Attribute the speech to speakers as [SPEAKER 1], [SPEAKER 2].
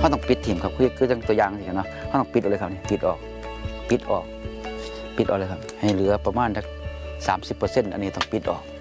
[SPEAKER 1] เขาต้องปิดถิ่มครับคือจังตัวอย่างสิครับเนาะเขาต้องปิดออกเลยครับนี่ปิดออกปิดออกเลยครับให้เหลือประมาณสัก30%อันนี้ต้องปิดออก